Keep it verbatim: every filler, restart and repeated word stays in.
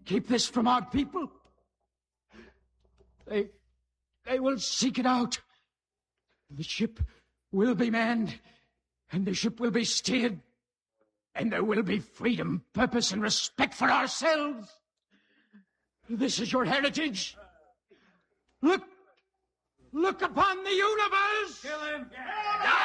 keep this from our people. They, they will seek it out. The ship will be manned, and the ship will be steered, and there will be freedom, purpose, and respect for ourselves. This is your heritage. Look, look upon the universe. Kill him. Die!